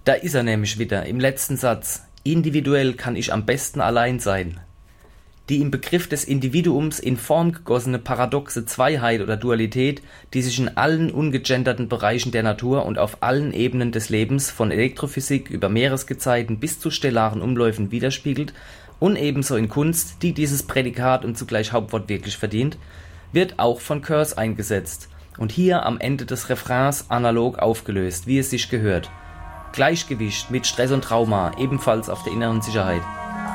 Da ist er nämlich wieder, im letzten Satz. Individuell kann ich am besten allein sein. Die im Begriff des Individuums in Form gegossene paradoxe Zweiheit oder Dualität, die sich in allen ungegenderten Bereichen der Natur und auf allen Ebenen des Lebens, von Elektrophysik über Meeresgezeiten bis zu stellaren Umläufen widerspiegelt und ebenso in Kunst, die dieses Prädikat und zugleich Hauptwort wirklich verdient, wird auch von Curse eingesetzt und hier am Ende des Refrains analog aufgelöst, wie es sich gehört. Gleichgewicht mit Stress und Trauma, ebenfalls auf der inneren Sicherheit.